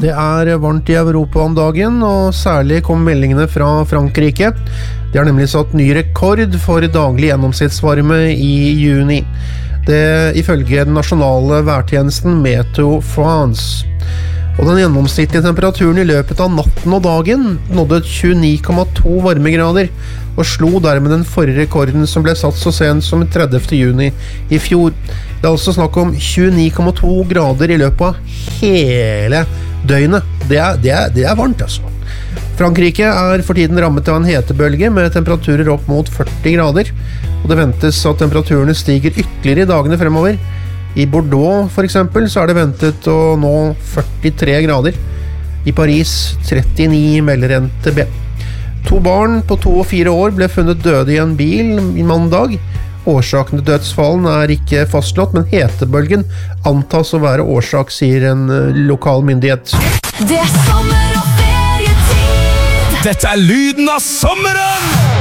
Det varmt I Europa om dagen, og særlig kom meldingene fra Frankrike. De har nemlig satt ny rekord for daglig gjennomsnittsvarme I juni. Det ifølge den nasjonale værtjenesten Meteo France. Og den gjennomsnittlige temperaturen I løpet av natten og dagen nådde 29,2 varmegrader, og slo dermed den forrige rekorden som ble satt så sent som 30. juni I fjor. Det altså snakk om 29,2 grader I løpet av hele døgnet. Det varmt altså. Frankrike for tiden rammet av en hetebølge med temperaturer opp mot 40 grader, og det ventes at temperaturene stiger ytterligere I dagene fremover. I Bordeaux for eksempel så det ventet å nå 43 grader. I Paris 39 melder NTB. 2 barn på 2 og 4 år ble funnet døde I en bil I mandag. Årsaken til dødsfallen ikke fastslått, men hetebølgen antas å være årsak, sier en lokal myndighet. Det sommer og ferietid. Dette lyden av sommeren!